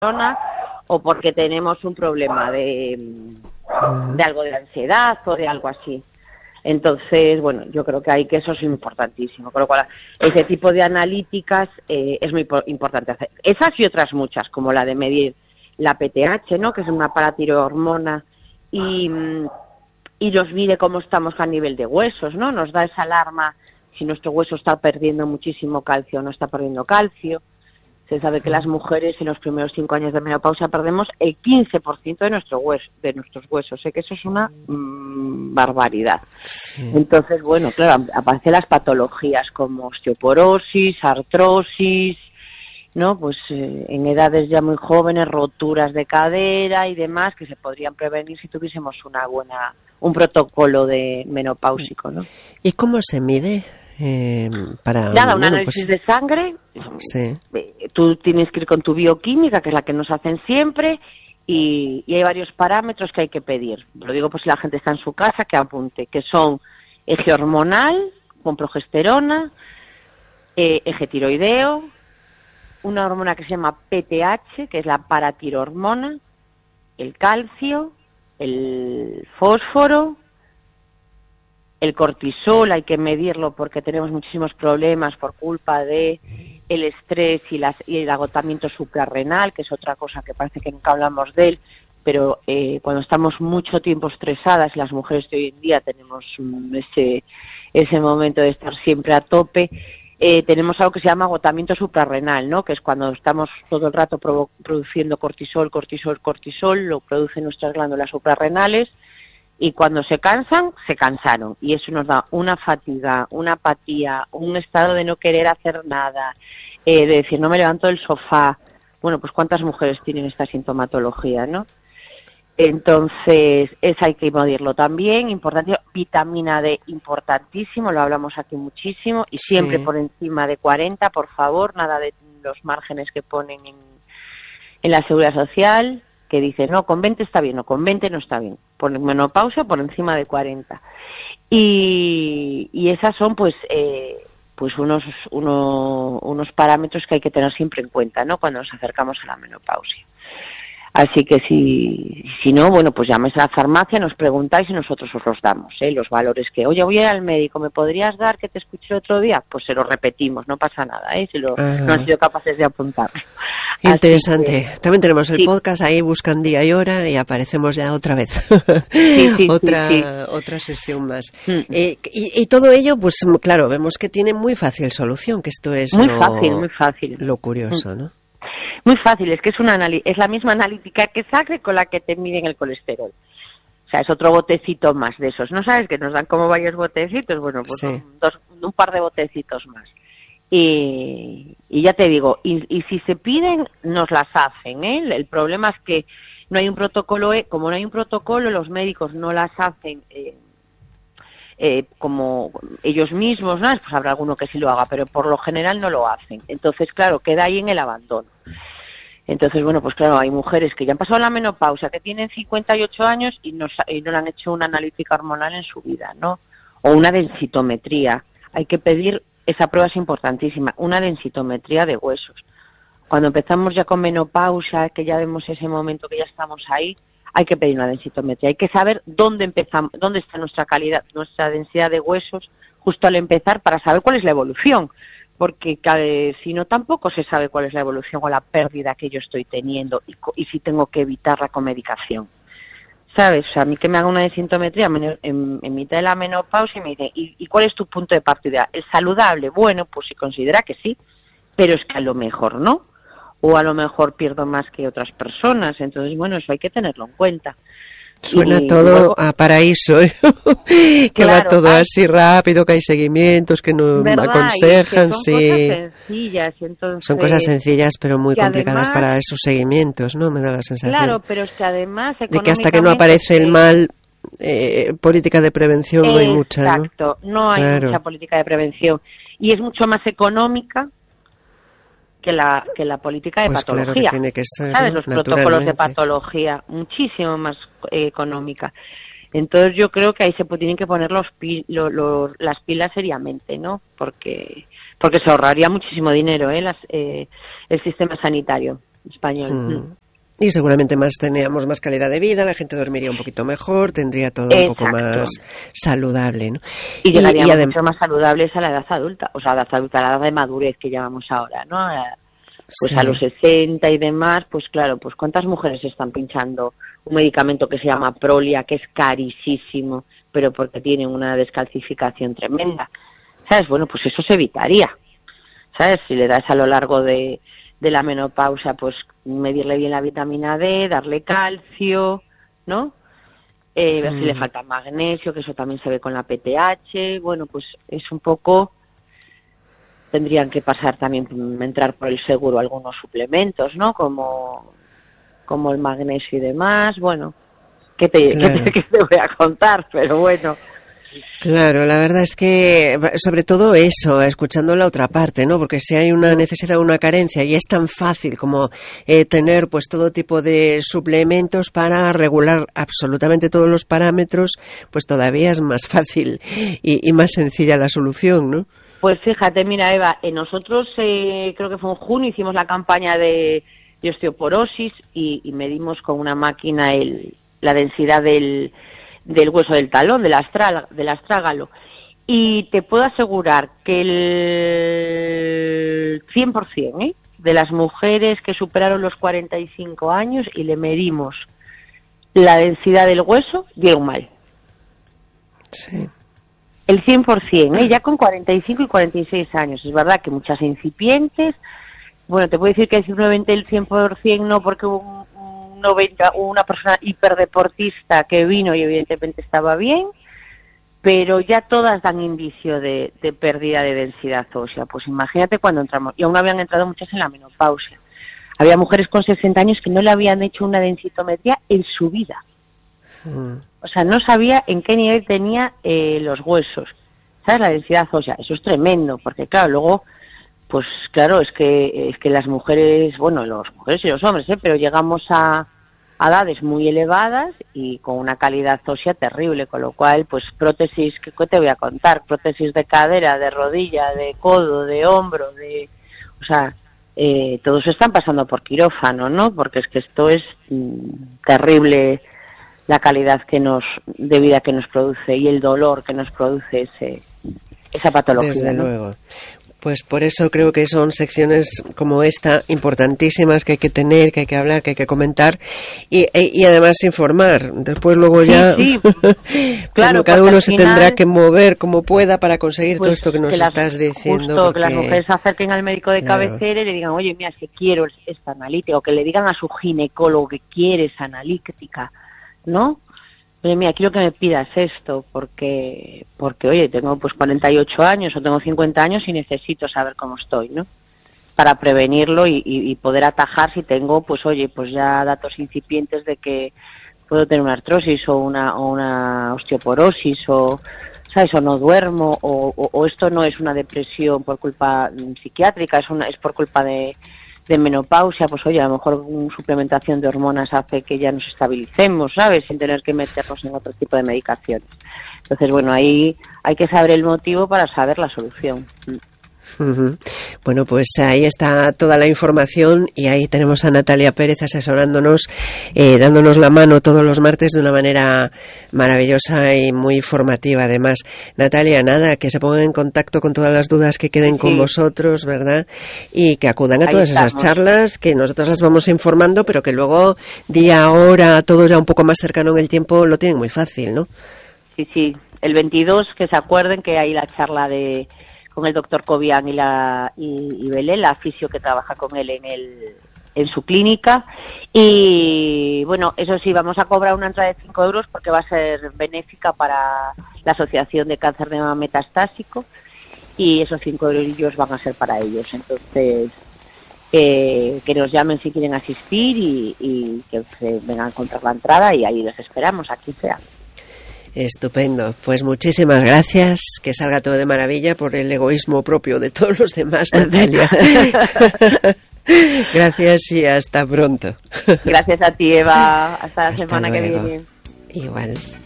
testosterona o porque tenemos un problema de algo de ansiedad o de algo así. Entonces, bueno, yo creo que eso es importantísimo, con lo cual ese tipo de analíticas es muy importante hacer. Esas y otras muchas, como la de medir la PTH, ¿no?, que es una paratirohormona, y nos mide cómo estamos a nivel de huesos, ¿no? Nos da esa alarma si nuestro hueso está perdiendo muchísimo calcio o no está perdiendo calcio. Se sabe que las mujeres en los primeros 5 años de menopausia perdemos el 15% de nuestros huesos. Sé que eso es una barbaridad. Sí. Entonces, bueno, claro, aparecen las patologías como osteoporosis, artrosis, ¿no? Pues en edades ya muy jóvenes, roturas de cadera y demás, que se podrían prevenir si tuviésemos un protocolo de menopáusico, ¿no? ¿Y cómo se mide? Nada, un análisis de sangre. Sí. Tú tienes que ir con tu bioquímica, que es la que nos hacen siempre, y hay varios parámetros que hay que pedir. Lo digo por si la gente está en su casa, que apunte, que son eje hormonal con progesterona, eje tiroideo, una hormona que se llama PTH, que es la paratirohormona, el calcio, el fósforo, el cortisol. Hay que medirlo porque tenemos muchísimos problemas por culpa de el estrés y el agotamiento suprarrenal, que es otra cosa que parece que nunca hablamos de él, pero cuando estamos mucho tiempo estresadas, las mujeres de hoy en día tenemos ese momento de estar siempre a tope, tenemos algo que se llama agotamiento suprarrenal, ¿no?, que es cuando estamos todo el rato produciendo cortisol, lo producen nuestras glándulas suprarrenales, y cuando se cansan, se cansaron. Y eso nos da una fatiga, una apatía, un estado de no querer hacer nada, de decir, no me levanto del sofá. Bueno, pues ¿cuántas mujeres tienen esta sintomatología, no? Entonces, eso hay que medirlo también. Importante, vitamina D, importantísimo, lo hablamos aquí muchísimo. Y siempre por encima de 40, por favor, nada de los márgenes que ponen en la Seguridad Social, que dice, no, con 20 está bien, o con 20 no está bien. Por menopausia, por encima de 40. Y esas son, pues unos parámetros que hay que tener siempre en cuenta, ¿no?, cuando nos acercamos a la menopausia. Así que si no, bueno, pues llaméis a la farmacia, nos preguntáis y nosotros os los damos, los valores que, oye, voy a ir al médico, ¿me podrías dar que te escuché otro día? Pues se lo repetimos, no pasa nata, si no han sido capaces de apuntarlo. Interesante. También tenemos el podcast, ahí buscan día y hora y aparecemos ya otra vez. Otra sesión más. Y todo ello, pues claro, vemos que tiene muy fácil solución, que esto es muy fácil. Lo curioso, ¿no? Muy fácil, es que es la misma analítica que sangre con la que te miden el colesterol. O sea, es otro botecito más de esos. ¿No sabes que nos dan como varios botecitos? Bueno, pues un par de botecitos más. Y ya te digo, y si se piden, nos las hacen, ¿eh? El problema es que no hay un protocolo, como no hay un protocolo, los médicos no las hacen como ellos mismos, ¿no? Pues habrá alguno que sí lo haga, pero por lo general no lo hacen. Entonces, claro, queda ahí en el abandono. Entonces, bueno, pues claro, hay mujeres que ya han pasado la menopausia, que tienen 58 años y no le han hecho una analítica hormonal en su vida, ¿no? O una densitometría. Hay que pedir, esa prueba es importantísima, una densitometría de huesos. Cuando empezamos ya con menopausia, que ya vemos ese momento que ya estamos ahí, hay que pedir una densitometría. Hay que saber dónde está nuestra calidad, nuestra densidad de huesos justo al empezar, para saber cuál es la evolución. Porque si no, tampoco se sabe cuál es la evolución o la pérdida que yo estoy teniendo y si tengo que evitarla con medicación. ¿Sabes? O sea, a mí que me haga una densitometría en mitad de la menopausia y me dice, ¿y cuál es tu punto de partida? ¿Es saludable? Bueno, pues si considera que sí, pero es que a lo mejor no. O a lo mejor pierdo más que otras personas. Entonces, bueno, eso hay que tenerlo en cuenta. Suena todo luego, a paraíso, ¿eh? Que claro, va todo así rápido, que hay seguimientos que nos aconsejan. Son cosas sencillas. Entonces, son cosas sencillas, pero muy complicadas además, para esos seguimientos, ¿no? Me da la sensación. Claro, pero es que además de que hasta que no aparece el mal, política de prevención no hay mucha, ¿no? Exacto, no hay mucha política de prevención. Y es mucho más económica que la política de patología. Claro que tiene que ser, ¿sabes? Los protocolos de patología, muchísimo más económica. Entonces yo creo que ahí tienen que poner las pilas seriamente, ¿no? Porque se ahorraría muchísimo dinero, el sistema sanitario. español. Y seguramente teníamos más calidad de vida, la gente dormiría un poquito mejor, tendría todo un poco más saludable, ¿no? Y llegaríamos mucho más saludables a la edad adulta, o sea, a la edad de madurez que llamamos ahora, ¿no? Pues a los 60 y demás, pues claro, pues ¿cuántas mujeres están pinchando un medicamento que se llama Prolia, que es carísimo, pero porque tiene una descalcificación tremenda? ¿Sabes? Bueno, pues eso se evitaría, ¿sabes? Si le das a lo largo de la menopausia, pues medirle bien la vitamina D, darle calcio, ¿no? Ver si le falta magnesio, que eso también se ve con la PTH. Bueno, pues es un poco... Tendrían que pasar también, entrar por el seguro algunos suplementos, ¿no? Como el magnesio y demás. Bueno, ¿qué te voy a contar? Pero bueno... Claro, la verdad es que, sobre todo eso, escuchando la otra parte, ¿no? Porque si hay una necesidad o una carencia y es tan fácil como tener pues todo tipo de suplementos para regular absolutamente todos los parámetros, pues todavía es más fácil y más sencilla la solución, ¿no? Pues fíjate, mira, Eva, nosotros creo que fue en junio, hicimos la campaña de osteoporosis y medimos con una máquina la densidad del hueso del talón, del astrágalo. Y te puedo asegurar que el 100% de las mujeres que superaron los 45 años y le medimos la densidad del hueso, dieron mal. Sí. El 100%, ya con 45 y 46 años. Es verdad que muchas incipientes. Bueno, te puedo decir que simplemente el 100% no, porque hubo una persona hiperdeportista que vino y evidentemente estaba bien, pero ya todas dan indicio de pérdida de densidad ósea. Pues imagínate cuando entramos, y aún habían entrado muchas en la menopausia. Había mujeres con 60 años que no le habían hecho una densitometría en su vida. O sea, no sabía en qué nivel tenía los huesos, ¿sabes? La densidad ósea. Eso es tremendo, porque claro, luego, pues claro, es que las mujeres, bueno, las mujeres y los hombres, pero llegamos a edades muy elevadas y con una calidad ósea terrible, con lo cual, pues prótesis, ¿qué te voy a contar? Prótesis de cadera, de rodilla, de codo, de hombro, o sea, todos están pasando por quirófano, ¿no? Porque es que esto es terrible, la calidad de vida que nos produce y el dolor que nos produce esa patología. Desde ¿no? luego. Pues por eso creo que son secciones como esta importantísimas que hay que tener, que hay que hablar, que hay que comentar y además informar. Después luego ya claro, cada uno se tendrá que mover como pueda para conseguir todo esto que nos estás diciendo. Justo, porque... que las mujeres se acerquen al médico de cabecera y le digan, oye, mira, es que quiero esta analítica, o que le digan a su ginecólogo que quiere esa analítica, ¿no? Oye, mira, quiero que me pidas esto porque oye, tengo pues 48 años o tengo 50 años y necesito saber cómo estoy, ¿no? Para prevenirlo y poder atajar si tengo, pues oye, pues ya datos incipientes de que puedo tener una artrosis o una osteoporosis o, ¿sabes? O no duermo o esto no es una depresión por culpa psiquiátrica, es por culpa de menopausia, pues oye, a lo mejor una suplementación de hormonas hace que ya nos estabilicemos, ¿sabes? Sin tener que meternos en otro tipo de medicaciones. Entonces, bueno, ahí hay que saber el motivo para saber la solución. Uh-huh. Bueno, pues ahí está toda la información y ahí tenemos a Natalia Pérez asesorándonos, dándonos la mano todos los martes de una manera maravillosa y muy formativa además. Natalia, nada, que se pongan en contacto con todas las dudas que queden con vosotros, ¿verdad? Y que acudan a todas esas charlas que nosotros las vamos informando, pero que luego día, hora, todo ya un poco más cercano en el tiempo lo tienen muy fácil, ¿no? Sí, el 22 que se acuerden que hay la charla con el doctor Cobian y Belén, la fisio que trabaja con él en su clínica. Y bueno, eso sí, vamos a cobrar una entrada de 5 euros porque va a ser benéfica para la Asociación de Cáncer de Mama Metastásico y esos 5 euros van a ser para ellos. Entonces, que nos llamen si quieren asistir y que se vengan a encontrar la entrada y ahí les esperamos, aquí sea. Estupendo, pues muchísimas gracias, que salga todo de maravilla por el egoísmo propio de todos los demás, Natalia. Gracias y hasta pronto. Gracias a ti, Eva, hasta la semana que viene. Igual.